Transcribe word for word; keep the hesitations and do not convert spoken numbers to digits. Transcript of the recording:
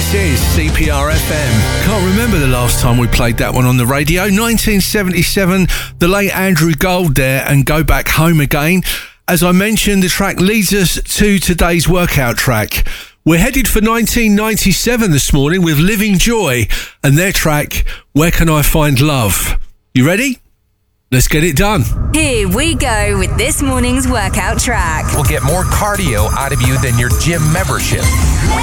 This is C P R F M. Can't remember the last time we played that one on the radio. nineteen seventy-seven, the late Andrew Gold there, and Go Back Home Again. As I mentioned, the track leads us to today's workout track. We're headed for nineteen ninety-seven this morning with Living Joy and their track, Where Can I Find Love? You ready? Let's get it done. Here we go with this morning's workout track. We'll get more cardio out of you than your gym membership.